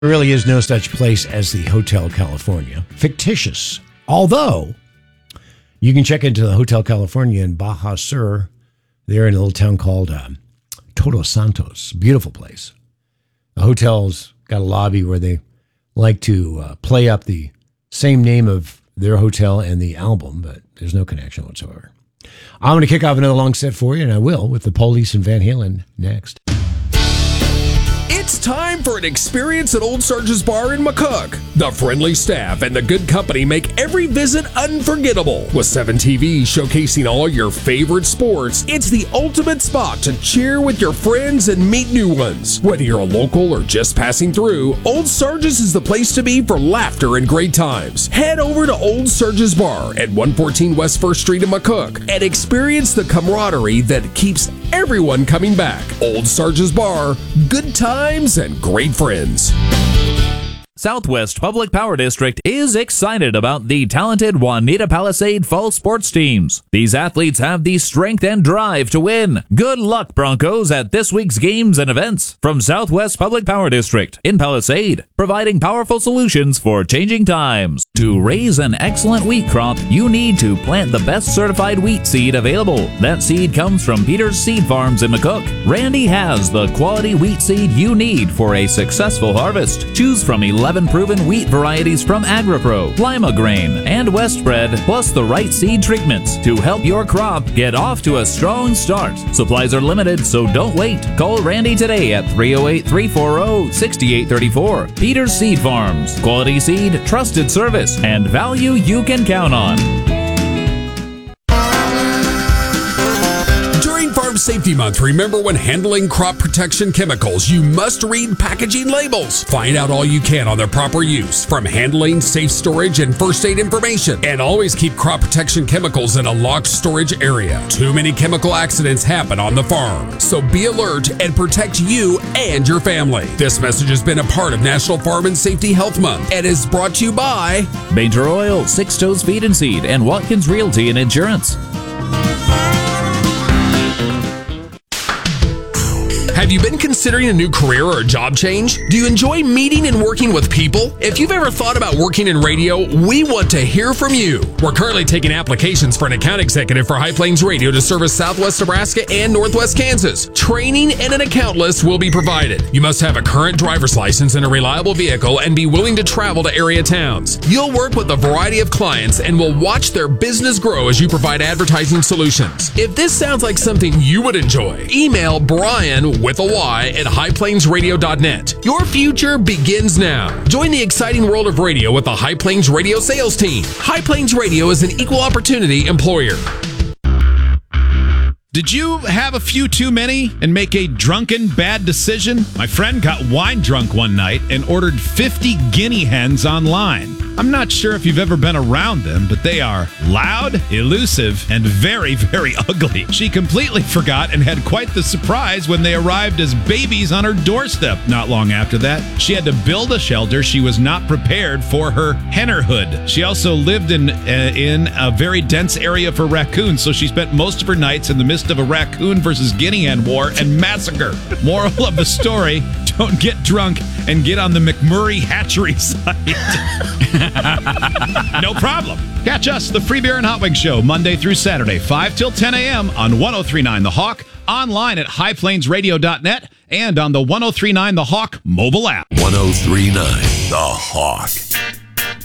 There really is no such place as the Hotel California. Fictitious. Although, you can check into the Hotel California in Baja Sur. They're in a little town called Todos Santos. Beautiful place. The hotel's got a lobby where they like to play up the same name of their hotel and the album, but there's no connection whatsoever. I'm going to kick off another long set for you, and I will, with the Police and Van Halen next. It's time for an experience at Old Sarge's Bar in McCook. The friendly staff and the good company make every visit unforgettable. With 7 TVs showcasing all your favorite sports, it's the ultimate spot to cheer with your friends and meet new ones. Whether you're a local or just passing through, Old Sarge's is the place to be for laughter and great times. Head over to Old Sarge's Bar at 114 West 1st Street in McCook and experience the camaraderie that keeps everyone coming back. Old Sarge's Bar, good times and great friends. Southwest Public Power District is excited about the talented Juanita Palisade Fall Sports teams. These athletes have the strength and drive to win. Good luck, Broncos, at this week's games and events. From Southwest Public Power District in Palisade, providing powerful solutions for changing times. To raise an excellent wheat crop, you need to plant the best certified wheat seed available. That seed comes from Peter's Seed Farms in McCook. Randy has the quality wheat seed you need for a successful harvest. Choose from 11 proven wheat varieties from AgriPro, Lima Grain, and Westbred, plus the right seed treatments to help your crop get off to a strong start. Supplies are limited, so don't wait. Call Randy today at 308-340-6834. Peter's Seed Farms. Quality seed, trusted service, and value you can count on. Farm Safety Month, remember when handling crop protection chemicals, you must read packaging labels. Find out all you can on their proper use, from handling, safe storage, and first aid information. And always keep crop protection chemicals in a locked storage area. Too many chemical accidents happen on the farm. So be alert and protect you and your family. This message has been a part of National Farm and Safety Health Month and is brought to you by Bainter Oil, Six Toes Feed and Seed, and Watkins Realty and Insurance. Have you been considering a new career or a job change? Do you enjoy meeting and working with people? If you've ever thought about working in radio, we want to hear from you. We're currently taking applications for an account executive for High Plains Radio to service Southwest Nebraska and Northwest Kansas. Training and an account list will be provided. You must have a current driver's license and a reliable vehicle and be willing to travel to area towns. You'll work with a variety of clients and will watch their business grow as you provide advertising solutions. If this sounds like something you would enjoy, email Brian with a Y at highplainsradio.net. Your future begins now. Join the exciting world of radio with the High Plains Radio sales team. High Plains Radio is an equal opportunity employer. Did you have a few too many and make a drunken bad decision? My friend got wine drunk one night and ordered 50 guinea hens online. I'm not sure if you've ever been around them, but they are loud, elusive, and very, very ugly. She completely forgot and had quite the surprise when they arrived as babies on her doorstep. Not long after that, she had to build a shelter. She was not prepared for her hennerhood. She also lived in a very dense area for raccoons, so she spent most of her nights in the midst of a raccoon versus guinea hen war and massacre. Moral of the story, don't get drunk and get on the McMurray hatchery site. No problem. Catch us, the Free Beer and Hot Wing Show, Monday through Saturday, 5 till 10 a.m. on 103.9 The Hawk, online at highplainsradio.net, and on the 103.9 The Hawk mobile app. 103.9 The Hawk.